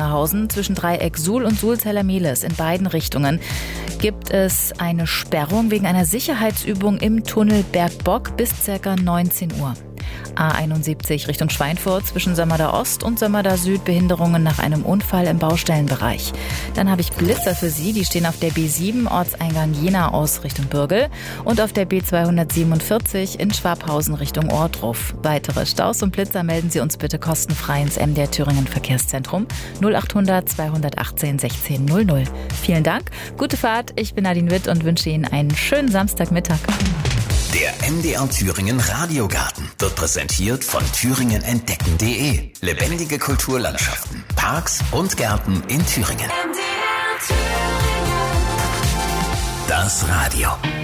Oberhausen zwischen Dreieck Suhl und Sulzeller-Mehlis in beiden Richtungen gibt es eine Sperrung wegen einer Sicherheitsübung im Tunnel Bergbock bis ca. 19 Uhr. A71 Richtung Schweinfurt zwischen Sömmerda Ost und Sömmerda Süd Behinderungen nach einem Unfall im Baustellenbereich. Dann habe ich Blitzer für Sie, die stehen auf der B7 Ortseingang Jena aus Richtung Bürgel und auf der B247 in Schwabhausen Richtung Ohrdruf. Weitere Staus und Blitzer melden Sie uns bitte kostenfrei ins MDR Thüringen Verkehrszentrum 0800 218 16 00. Vielen Dank, gute Fahrt, ich bin Nadine Witt und wünsche Ihnen einen schönen Samstagmittag. Der MDR Thüringen Radiogarten wird präsentiert von thüringenentdecken.de. Lebendige Kulturlandschaften, Parks und Gärten in Thüringen. Das Radio.